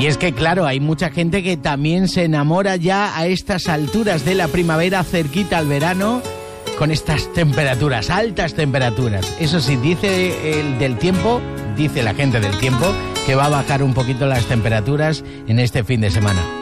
Y es que, claro, hay mucha gente que también se enamora ya a estas alturas de la primavera, cerquita al verano, con estas temperaturas, altas temperaturas. Eso sí, dice el del tiempo, dice la gente del tiempo, que va a bajar un poquito las temperaturas en este fin de semana.